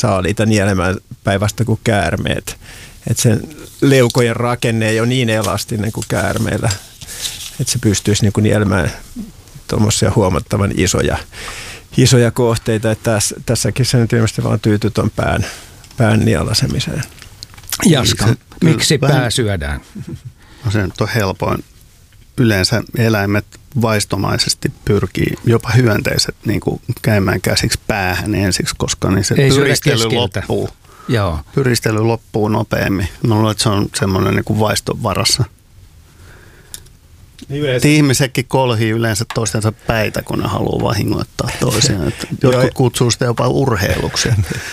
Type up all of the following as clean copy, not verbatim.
saaliita nielemään päinvastoin kuin käärmeet. Että sen leukojen rakenne ei ole niin elastinen kuin käärmeillä, että se pystyisi niin kuin nielemään tuommoisia huomattavan isoja kohteita. Että tässäkin se nyt ilmeisesti vaan tyytyy tuon pään nielasemiseen. Jaska, miksi pää syödään? No se nyt on helpoin. Yleensä eläimet vaistomaisesti pyrkii, jopa hyönteiset, niin kuin käymään käsiksi päähän ensiksi, koska niin se pyristely loppuu. Joo. Pyristely loppuu nopeammin. Mä luulen, että se on semmoinen niin kuin vaiston varassa. Ihmisetkin kolhii yleensä toistensa päitä, kun ne haluaa vahingoittaa toisiaan. Jotkut kutsuu sitä jopa urheiluksi.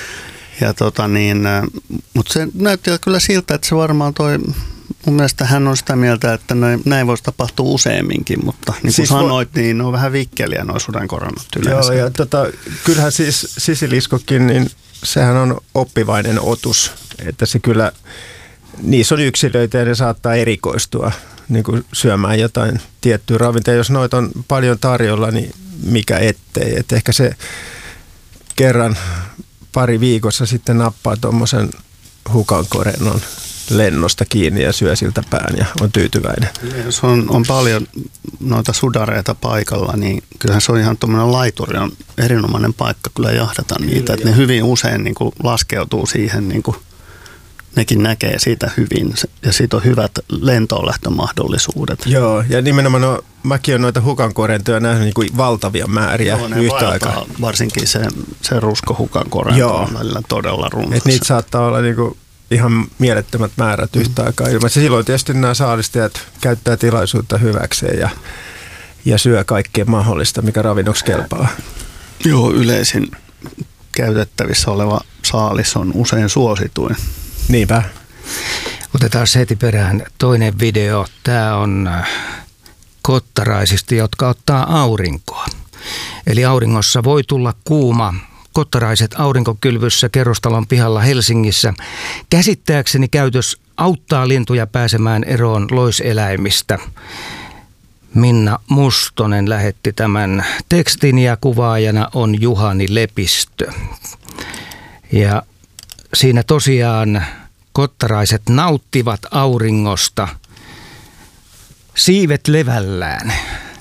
Mutta se näytti kyllä siltä, että se varmaan mun mielestä hän on sitä mieltä, että näin voisi tapahtua useamminkin, mutta niin kuin siis sanoit, niin ne on vähän vikkeliä nuo sudenkorannut yleensä. Joo, ja kyllähän siis sisiliskokin, niin sehän on oppivainen otus, että se kyllä, niissä on yksilöitä ja ne saattaa erikoistua niin kuin syömään jotain tiettyä ravintoa. Jos noita on paljon tarjolla, niin mikä ettei. Et ehkä se kerran pari viikossa sitten nappaa tuommoisen hukankorennon lennosta kiinni ja syö siltä pään ja on tyytyväinen. Jos on paljon noita sudareita paikalla, niin kyllähän se on ihan tuommoinen laituri, on erinomainen paikka kyllä jahdata niitä. Että ne hyvin usein niin kuin laskeutuu siihen, niin kuin nekin näkee siitä hyvin ja siitä on hyvät lentoonlähtömahdollisuudet. Joo, ja nimenomaan mäkin olen noita hukankorentoja nähnyt niin kuin valtavia määriä yhtä aikaa. Varsinkin se ruskohukankorento on välillä todella runsas. Että niitä saattaa olla niin kuin ihan mielettömät määrät yhtä aikaa ilmassa. Silloin tietysti nämä saalistajat käyttää tilaisuutta hyväkseen ja syö kaikkea mahdollista, mikä ravinnoksi kelpaa. Joo, yleisin käytettävissä oleva saalis on usein suosituin. Niinpä. Otetaan heti perään toinen video. Tämä on kottaraisista, jotka ottaa aurinkoa. Eli auringossa voi tulla kuuma. Kottaraiset aurinkokylvyssä kerrostalon pihalla Helsingissä. Käsittääkseni käytös auttaa lintuja pääsemään eroon loiseläimistä. Minna Mustonen lähetti tämän tekstin ja kuvaajana on Juhani Lepistö. Ja siinä tosiaan kottaraiset nauttivat auringosta, siivet levällään.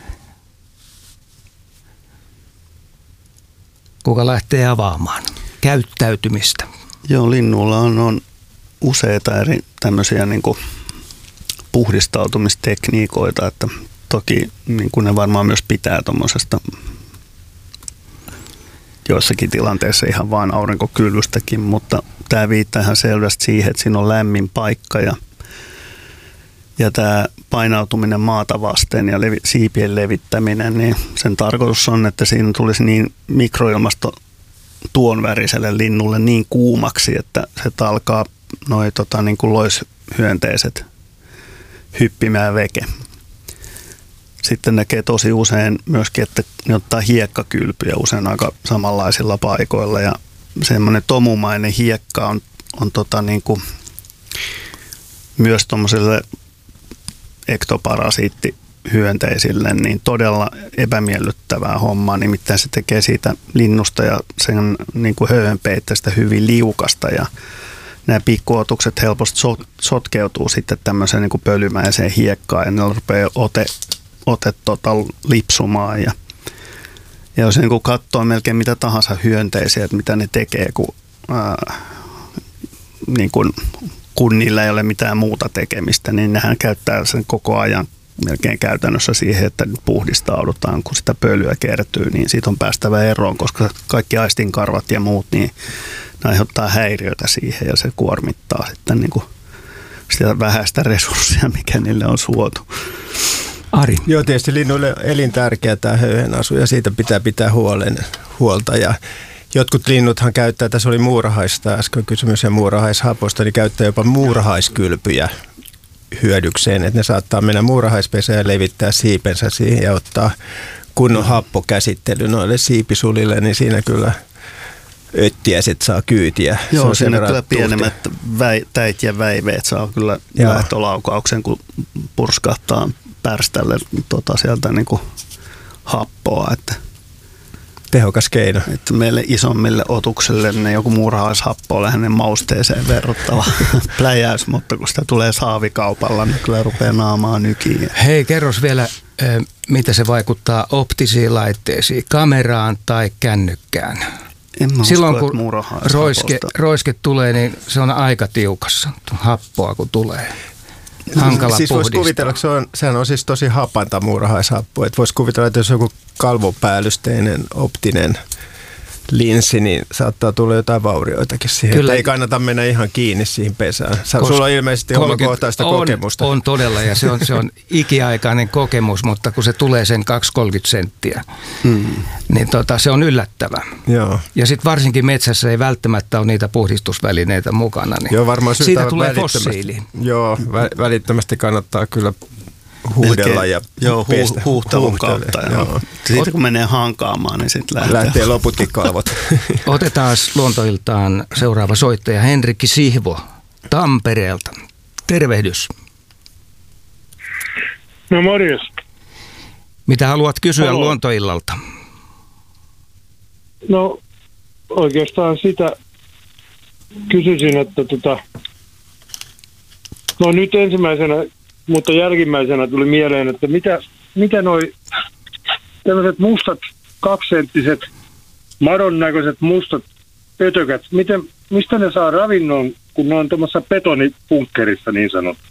Kuka lähtee avaamaan käyttäytymistä? Joo, linnulla on useita eri tämmöisiä niin kuin puhdistautumistekniikoita, että toki niin kuin ne varmaan myös pitää tuommoisesta joissakin tilanteissa ihan vaan aurinkokylvystäkin, mutta tämä viittaa ihan selvästi siihen, että siinä on lämmin paikka ja tämä painautuminen maata vasten ja siipien levittäminen, niin sen tarkoitus on, että siinä tulisi niin mikroilmasto tuon väriselle linnulle niin kuumaksi, että se alkaa noi niin kuin loishyönteiset hyppimään veke. Sitten näkee tosi usein myöskin, että ne ottaa hiekkakylpyjä usein aika samanlaisilla paikoilla ja semmoinen tomumainen hiekka on niin kuin myös tuommoiselle ektoparasiittihyönteisille niin todella epämiellyttävää hommaa, nimittäin se tekee siitä linnusta ja sen niin kuin höyhenpeitteestä hyvin liukasta ja nämä pikkuotukset helposti sotkeutuu sitten tämmöiseen niin kuin pölymäiseen hiekkaan ja ne rupeaa ote lipsumaan ja jos niin kuin katsoo melkein mitä tahansa hyönteisiä, että mitä ne tekee, kun niillä ei ole mitään muuta tekemistä, niin nehän käyttää sen koko ajan melkein käytännössä siihen, että puhdistaudutaan, kun sitä pölyä kertyy, niin siitä on päästävä eroon, koska kaikki aistinkarvat ja muut, niin ne aiheuttaa häiriötä siihen ja se kuormittaa sitten niin kuin sitä vähäistä resurssia, mikä niille on suotu. Ari. Joo, tietysti linnuille elintärkeä tämä höyhenasu ja siitä pitää huolta ja jotkut linnuthan käyttää, tässä oli muurahaista äsken kysymys ja muurahaishaposta, niin käyttää jopa muurahaiskylpyjä hyödykseen, että ne saattaa mennä muurahaispesään ja levittää siipensä siihen ja ottaa kunnon happokäsittely noille siipisulille, niin siinä kyllä öttiäiset saa kyytiä. Joo, siinä kyllä pienemmät täit ja väiveet saa kyllä lähtölaukauksen, kun purskahtaa pärställe sieltä niin kuin happoa, että tehokas keino. Että meille isommille otukselle ne joku muurahaishappo on hänen mausteeseen verrattava pläjäys, mutta kun sitä tulee saavikaupalla, niin kyllä rupeaa naamaa nykiin. Hei, kerros vielä, mitä se vaikuttaa optisiin laitteisiin, kameraan tai kännykkään. Silloin kun roiske tulee, niin se on aika tiukassa, happoa kun tulee. Hankala siis voisi puhdistaa. kuvitella, sehän on siis tosi hapanta muurahaishappo. Että voisi kuvitella, että jos joku kalvopäällysteinen optinen linssi, niin saattaa tulla jotain vaurioitakin siihen. Kyllä. Ei kannata mennä ihan kiinni siihen pesään. Sulla on ilmeisesti omakohtaista kokemusta. On todella, ja se on ikiaikainen kokemus, mutta kun se tulee sen 2-30 senttiä, niin se on yllättävä. Joo. Ja sitten varsinkin metsässä ei välttämättä ole niitä puhdistusvälineitä mukana, niin joo, varmaan siitä tulee fossiili. Joo, välittömästi kannattaa kyllä huudella ja pestä. Huuhtelun kautta. Siitä kun menee hankaamaan, niin sitten lähtee loputkin kalvot. Otetaan luontoiltaan seuraava soittaja Henrikki Sihvo Tampereelta. Tervehdys. No morjes. Mitä haluat kysyä luontoillalta? No oikeastaan sitä kysyisin, että no nyt ensimmäisenä, mutta jälkimmäisenä tuli mieleen, että mitä noi tämmöiset mustat 2-senttiset madon näköiset mustat pötökät, mistä ne saa ravinnon, kun ne on tuommoisessa betonipunkkerissa niin sanottu?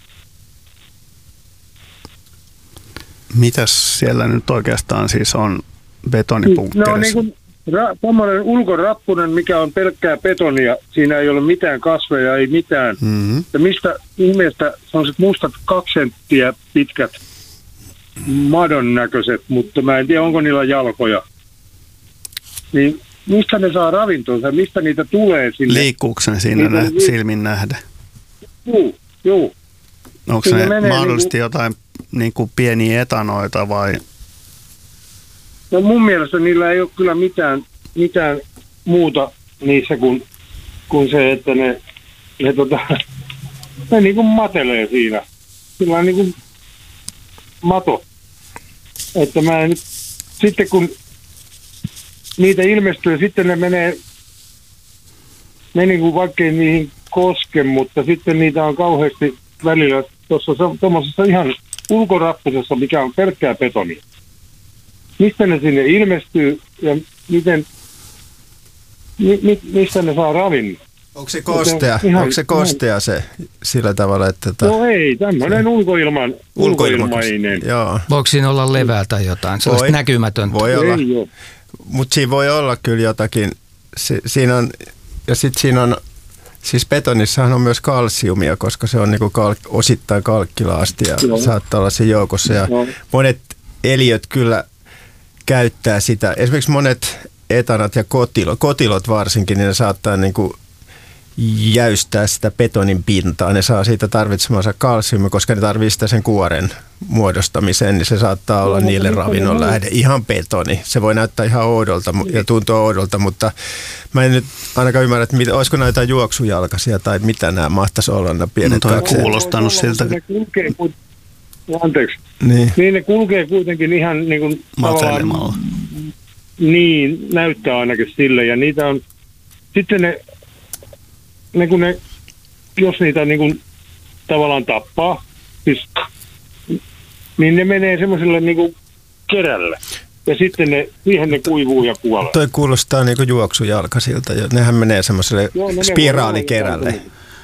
Mitäs siellä nyt oikeastaan siis on betonipunkkerissa? No niin kuin tuommoinen ulkorappunen, mikä on pelkkää betonia, siinä ei ole mitään kasveja, ei mitään. Mm-hmm. Ja mistä ihmeestä sellaiset mustat 2 senttiä pitkät madon näköiset, mutta mä en tiedä, onko niillä jalkoja. Niin mistä ne saa ravintonsa, mistä niitä tulee sinne? Liikkuuko ne siinä silmin nähdä? Joo. Onko ne mahdollisesti jotain niin kuin pieniä etanoita vai? No mun mielestä niillä ei ole kyllä mitään muuta niissä kuin se, että ne niin kuin matelee siinä. Sillä on niin kuin mato. Että mä en, sitten kun niitä ilmestyy, sitten ne menee niin kuin vaikkei niihin koske, mutta sitten niitä on kauheasti välillä tuossa tuommoisessa ihan ulkorappusessa, mikä on pelkkää betonia. Mistä ne sinne ilmestyy ja mistä ne saa ravinnon? Onko se kostea? Onko se kostea se sillä tavalla, että... No ei, tämmöinen ulkoilmainen. Joo. Voiko siinä olla levää tai jotain? Sellaista näkymätöntä. Voi olla. Mutta siinä voi olla kyllä jotakin. Siinä on, ja sitten siinä on, siis betonissahan on myös kalsiumia, koska se on niinku osittain kalkkilaasti ja saattaa olla siinä joukossa. Ja monet eliöt kyllä käyttää sitä. Esimerkiksi monet etanat ja kotilot varsinkin, niin ne saattaa niinku jäystää sitä betonin pintaa. Ne saa siitä tarvitsemansa kalsiumia, koska ne tarvitsee sitä sen kuoren muodostamiseen, niin se saattaa olla niille ravinnon lähde. Ihan betoni. Se voi näyttää ihan oudolta ja tuntua oudolta, mutta mä en nyt ainakaan ymmärrä, että olisiko näitä juoksujalkaisia tai mitä nämä mahtaisi olla, nämä pienet kaksi. Kuulostanut siltä. Anteeksi. Niin ne kulkee kuitenkin ihan niin kuin matelemalla. Niin, näyttää ainakin sille. Ja niitä on, sitten jos niitä niin kuin tavallaan tappaa, siis, niin ne menee semmoiselle niin kuin kerälle. Ja sitten siihen ne kuivuu ja kuolee. Toi kuulostaa niin kuin juoksujalkaisilta. Nehän menee semmoiselle spiraalikerälle.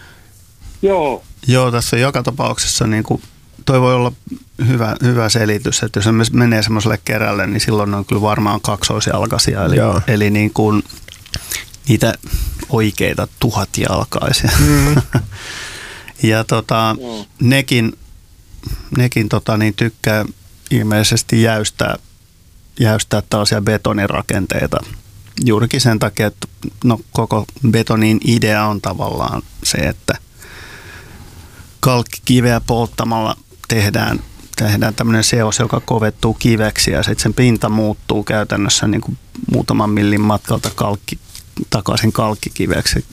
Joo, tässä joka tapauksessa niin kuin, toi voi olla hyvä selitys, että jos se menee semmoiselle kerälle, niin silloin on kyllä varmaan kaksoisjalkaisia. Eli niin kuin niitä oikeita 1000-jalkaisia. Ja nekin niin tykkää ilmeisesti jäystää tällaisia betonirakenteita. Juurikin sen takia, että koko betonin idea on tavallaan se, että kalkkikiveä polttamalla tehdään tämmöinen seos, joka kovettuu kiveksi ja sitten sen pinta muuttuu käytännössä niin kuin muutaman millin matkalta takaisin kalkkikiveksi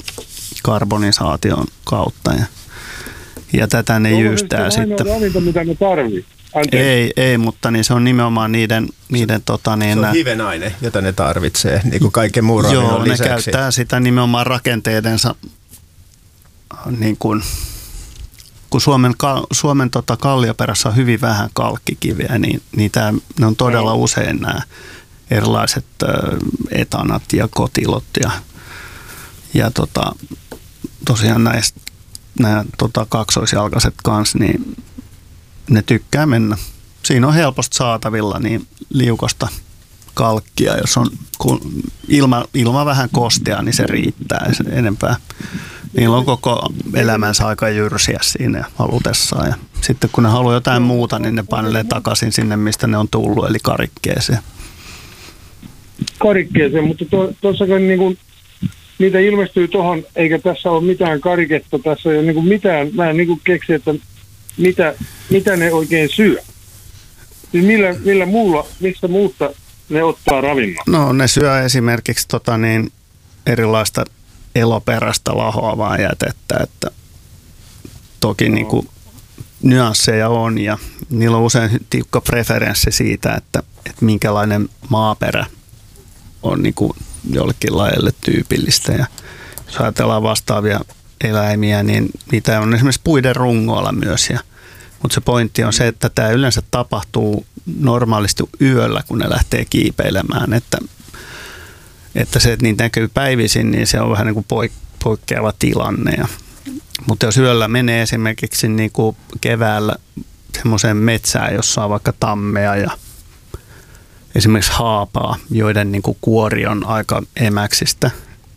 karbonisaation kautta. Ja tätä ne jyystää sitten. Se on ravinto, mitä ne tarvitsee. Ei, mutta niin se on nimenomaan niiden se on hivenaine, jota ne tarvitsee, niin kuin kaiken muun ravinnon lisäksi. Joo, ne käyttää sitä nimenomaan rakenteidensa, niin kuin, kun Suomen kallioperässä on hyvin vähän kalkkikiviä, niin ne on todella usein nämä erilaiset etanat ja kotilot ja tosiaan nämä kaksoisjalkaiset kanssa, niin ne tykkää mennä. Siinä on helposti saatavilla niin liukasta kalkkia, jos on ilma vähän kostea, niin se riittää enempää. Niillä on koko elämänsä aika jyrsiä siinä halutessaan. Ja sitten kun ne haluaa jotain muuta, niin ne panelee takaisin sinne, mistä ne on tullut, eli karikkeeseen. Karikkeeseen, mutta tuossakin niin niitä ilmestyy tuohon, eikä tässä ole mitään kariketta, tässä ei ole niin mitään, mä en niin keksi, että mitä ne oikein syö. Siis mistä muusta ne ottaa ravinnon? No ne syö esimerkiksi erilaista eloperäistä lahoavaa jätettä, että toki niin kuin nyansseja on ja niillä on usein tiukka preferenssi siitä, että minkälainen maaperä on niin kuin jollekin lajille tyypillistä. Ja jos ajatellaan vastaavia eläimiä, niin niitä on esimerkiksi puiden rungoilla myös. Mutta se pointti on se, että tämä yleensä tapahtuu normaalisti yöllä, kun ne lähtee kiipeilemään. Että se, että niitä näkyy päivisin, niin se on vähän niin kuin poikkeava tilanne. Mutta jos yöllä menee esimerkiksi niin kuin keväällä semmoiseen metsään, jossa on vaikka tammea ja esimerkiksi haapaa, joiden niin kuin kuori on aika emäksistä,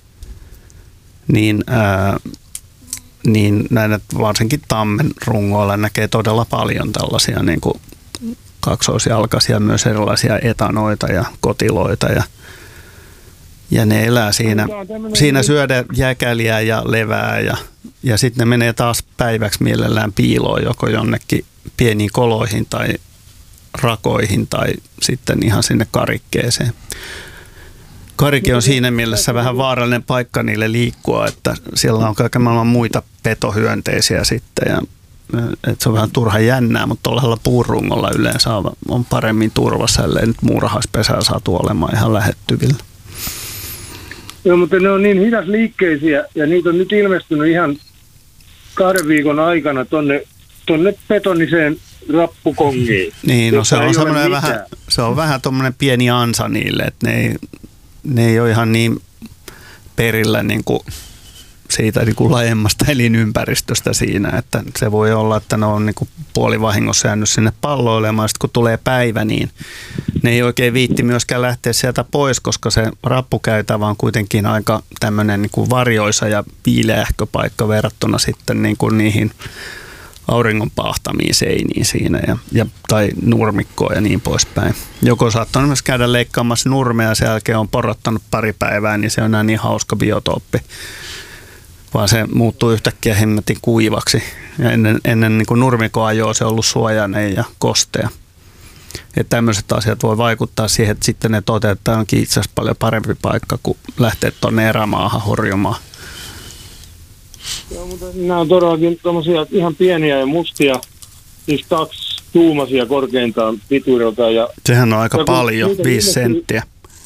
niin näitä varsinkin tammen rungoilla näkee todella paljon tällaisia niin kuin kaksoisjalkaisia, myös erilaisia etanoita ja kotiloita ja ne elää siinä syödä jäkäliä ja levää ja sitten ne menee taas päiväksi mielellään piiloon joko jonnekin pieniin koloihin tai rakoihin tai sitten ihan sinne karikkeeseen. Karike on siinä mielessä vähän vaarallinen paikka niille liikkua, että siellä on kaiken maailman muita petohyönteisiä sitten ja että se on vähän turha jännää, mutta tuollaisella puurungolla yleensä on paremmin turvassa, ellei nyt muurahaispesää saatu olemaan ihan lähettyvillä. Joo, mutta ne on niin hidasliikkeisiä ja niitä on nyt ilmestynyt ihan 2 viikon aikana tonne betoniseen rappukongiin. Niin, no se on vähän tuommoinen pieni ansa niille, että ne ei ole ihan niin perillä niin kuin siitä niin kuin laajemmasta elinympäristöstä siinä, että se voi olla, että ne on niin kuin puolivahingossa jäänyt sinne palloilemaan. Sitten kun tulee päivä, niin ne ei oikein viitti myöskään lähteä sieltä pois, koska se rappukäytävä on kuitenkin aika tämmöinen niin kuin varjoisa ja viileähkö paikka verrattuna sitten niin kuin niihin auringon paahtamiin seiniin siinä tai nurmikkoa ja niin poispäin. Joko saattaa myös käydä leikkaamassa nurmea ja sen jälkeen on porottanut pari päivää, niin se on enää niin hauska biotooppi. Vaan se muuttuu yhtäkkiä hemmetin kuivaksi. Ja ennen niin kuin nurmikoajoa se on ollut suojainen ja kostea. Että tämmöiset asiat voi vaikuttaa siihen, että sitten ne toteuttaa onkin itse asiassa paljon parempi paikka, kuin lähteä tuonne erämaahan horjumaan. Joo, mutta nämä on todellakin tommosia ihan pieniä ja mustia, siis 2 tuumaisia korkeintaan pituudelta. Sehän on aika paljon, 5 senttiä.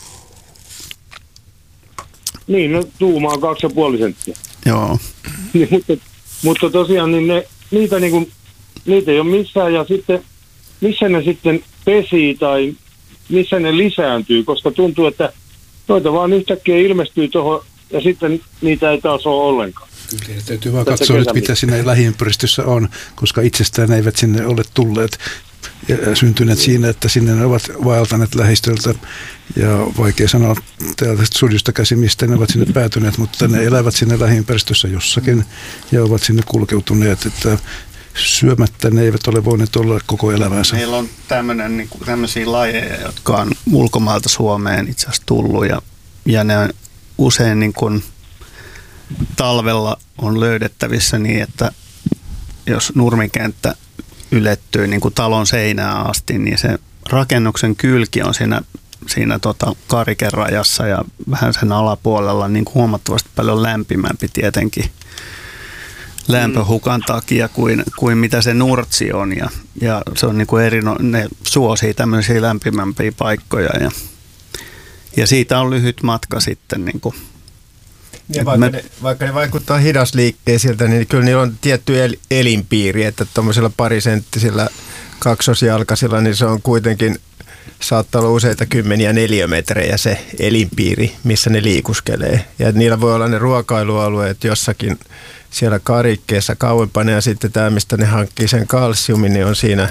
Niin, no tuuma on 2,5 senttiä. Joo. mutta tosiaan niin niitä ei ole missään ja sitten missä ne sitten pesii tai missä ne lisääntyy, koska tuntuu, että noita vaan yhtäkkiä ilmestyy tuohon ja sitten niitä ei taas ole ollenkaan. Kyllä, täytyy vaan katsoa nyt, mitä siinä lähiympäristössä on, koska itsestään eivät sinne ole tulleet ja syntyneet siinä, että sinne ne ovat vaeltaneet lähistöltä. Ja vaikea sanoa täältä studiosta käsin, mistä ne ovat sinne päätyneet, mutta ne elävät sinne lähiympäristössä jossakin ja ovat sinne kulkeutuneet, että syömättä ne eivät ole voineet olla koko elämänsä. Meillä on tämmöisiä lajeja, jotka on ulkomailta Suomeen itse asiassa tullut ja ne on usein niin kuin talvella on löydettävissä niin, että jos nurmikenttä ylettyy niin kuin talon seinään asti, niin se rakennuksen kylki on siinä karikerajassa ja vähän sen alapuolella niin huomattavasti paljon lämpimämpi tietenkin lämpöhukan takia kuin mitä se Nurtsi on. Ja se on niin kuin ne suosii tämmöisiä lämpimämpiä paikkoja. Ja siitä on lyhyt matka sitten. Niin kuin. Ja vaikka ne vaikuttaa hidasliikkeisiltä, niin kyllä niillä on tietty elinpiiri, että tuommoisilla parisenttisillä kaksosjalkaisilla, niin se on kuitenkin, saattaa olla useita kymmeniä neliömetrejä se elinpiiri, missä ne liikuskelee. Ja niillä voi olla ne ruokailualueet jossakin siellä karikkeessa kauempana, ja sitten tämä, mistä ne hankkii sen kalsiumin, niin on siinä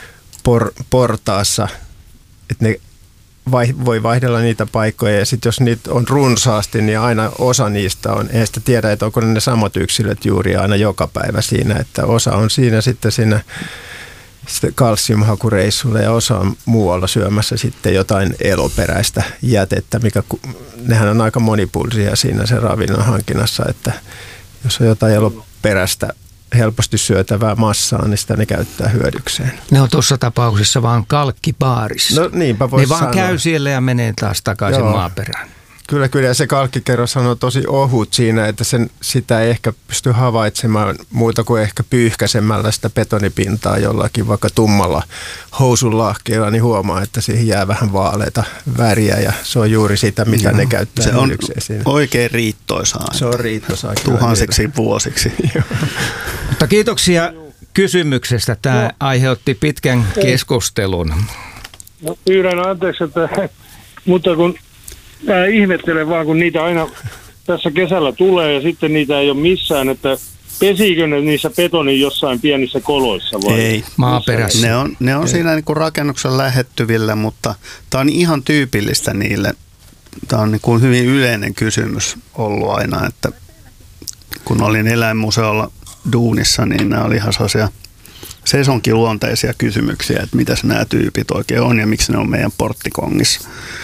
portaassa, että ne voi vaihdella niitä paikkoja, ja sitten jos niitä on runsaasti, niin aina osa niistä on, eihän sitä tiedä, että onko ne samat yksilöt juuri aina joka päivä siinä, että osa on siinä sitten siinä kalsiumhakureissulla ja osa on muualla syömässä sitten jotain eloperäistä jätettä, nehän on aika monipuolisia siinä sen ravinnon hankinnassa, että jos on jotain eloperäistä helposti syötävää massaa, niin sitä ne käyttää hyödykseen. Ne on tuossa tapauksessa vaan kalkkibaarissa. No niinpä voisi sanoa. Ne vaan käy siellä ja menee taas takaisin maaperään. Kyllä, ja se kalkkikerroshan on tosi ohut siinä, että sitä ei ehkä pysty havaitsemaan muuta kuin ehkä pyyhkäisemällä sitä betonipintaa jollakin vaikka tummalla housunlahkeella, niin huomaa, että siihen jää vähän vaaleita väriä, ja se on juuri sitä, mitä ne käyttää. Se on oikein riittoisaa. Se on riittoisaa. Tuhansiksi vuosiksi. Mutta kiitoksia kysymyksestä. Tämä aiheutti pitkän keskustelun. No, pyydän anteeksi, mutta kun mä ihmettelen vaan, kun niitä aina tässä kesällä tulee ja sitten niitä ei ole missään, että pesiikö ne niissä betonin jossain pienissä koloissa vai? Ei, maaperässä. Ne on siinä niin kuin rakennuksen lähettyvillä, mutta tämä on ihan tyypillistä niille. Tämä on niin kuin hyvin yleinen kysymys ollut aina, että kun olin eläinmuseolla duunissa, niin nämä oli ihan sellaisia sesonkiluonteisia kysymyksiä, että mitäs nämä tyypit oikein on ja miksi ne on meidän porttikongissa.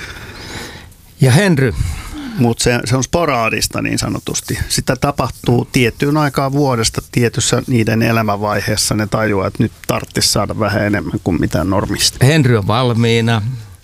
Ja Henry? Mutta se on sporaadista niin sanotusti. Sitä tapahtuu tiettyyn aikaan vuodesta tietyssä niiden elämänvaiheessa. Ne tajuaa, että nyt tarvitsisi saada vähän enemmän kuin mitä normista. Henry on valmiina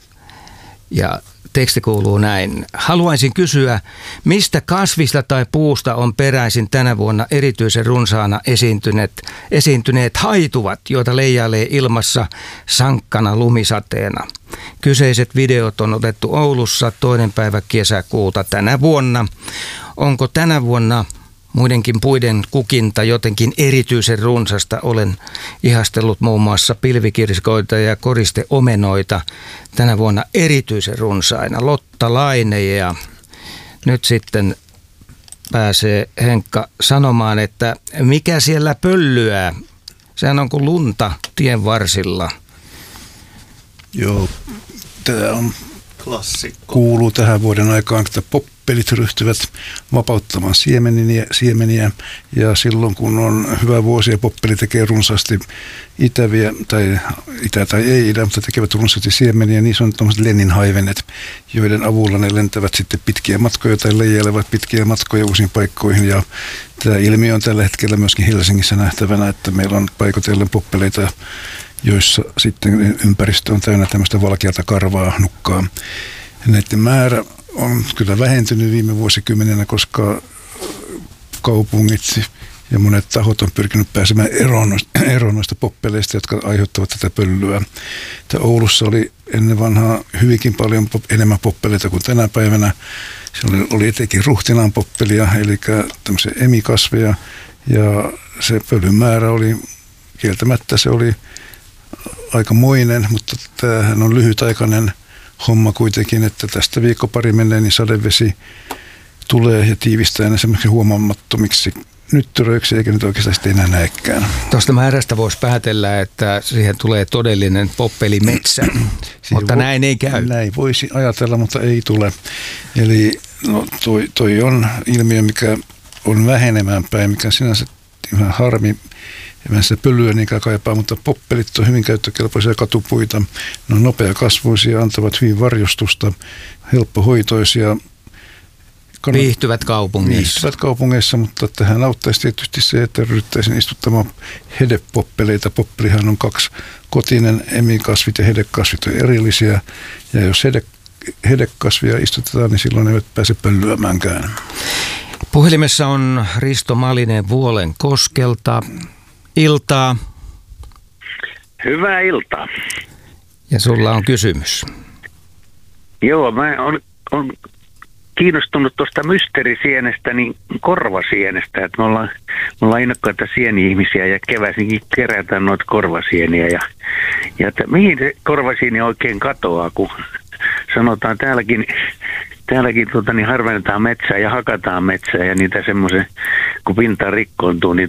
ja teksti kuuluu näin. Haluaisin kysyä, mistä kasvista tai puusta on peräisin tänä vuonna erityisen runsaana esiintyneet haituvat, joita leijailee ilmassa sankkana lumisateena. Kyseiset videot on otettu Oulussa 2. päivä kesäkuuta tänä vuonna. Onko tänä vuonna muidenkin puiden kukinta jotenkin erityisen runsasta? Olen ihastellut muun muassa pilvikirskoita ja koristeomenoita tänä vuonna erityisen runsaina. Lotta Laine, ja nyt sitten pääsee Henkka sanomaan, että mikä siellä pöllyää? Sehän on kuin lunta tien varsilla. Joo, tämä on klassikko. Kuuluu tähän vuoden aikaan, että poppelit ryhtyvät vapauttamaan siemeniä, ja silloin kun on hyvä vuosi ja poppeli tekee runsaasti itäviä, tai itä tai ei idä, mutta tekevät runsaasti siemeniä, niin se on tämmöiset lenninhaivenet, joiden avulla ne lentävät sitten pitkiä matkoja tai leijailevat pitkiä matkoja uusiin paikkoihin, ja tämä ilmiö on tällä hetkellä myöskin Helsingissä nähtävänä, että meillä on paikotellen poppeleita, joissa sitten ympäristö on täynnä tämmöistä valkeata karvaa nukkaa. Näiden määrä on kyllä vähentynyt viime vuosikymmenenä, koska kaupungit ja monet tahot on pyrkinyt pääsemään eroon noista poppeleista, jotka aiheuttavat tätä pölyä. Oulussa oli ennen vanhaa hyvinkin paljon enemmän poppeleita kuin tänä päivänä. Siellä oli etenkin ruhtinaan poppelia, eli tämmöisiä emikasveja, ja se pölyn määrä oli kieltämättä, se oli aikamoinen, mutta tämähän on lyhytaikainen homma kuitenkin, että tästä viikko pari menee, niin sadevesi tulee ja tiivistää ne semmoiksi huomaamattomiksi nyttyröiksi, eikä nyt oikeastaan sitten enää näekään. Tuosta määrästä voisi päätellä, että siihen tulee todellinen poppelimetsä, mutta näin ei käy. Näin voisi ajatella, mutta ei tule. Eli no, toi on ilmiö, mikä on vähenemään päin, mikä sinänsä vähän harmi. Ja sitä pölyä niinkään kaipaa, mutta poppelit on hyvin käyttökelpoisia katupuita. Ne on nopeakasvuisia, antavat hyvin varjostusta, helppohoitoisia. Viihtyvät kaupungeissa, mutta tähän auttaisi tietysti se, että ryhdyttäisiin istuttamaan hedepoppeleita. Poppelihan on 2 kotinen, emikasvit ja hedekasvit on erillisiä. Ja jos hedekasvia istutetaan, niin silloin ne eivät pääse pöllyämäänkään. Puhelimessa on Risto Malinen Vuolenkoskelta. Iltaa. Hyvää iltaa. Ja sulla on kysymys. Joo, mä on kiinnostunut tuosta mysteerisienestä, niin korvasienestä. Että me ollaan innokkaita sieni-ihmisiä ja keväisinkin kerätään noita korvasieniä. Ja että mihin se korvasieni oikein katoaa, kun sanotaan täälläkin harvennetaan metsää ja hakataan metsää ja niitä semmoisen, kun pinta rikkoontuu, niin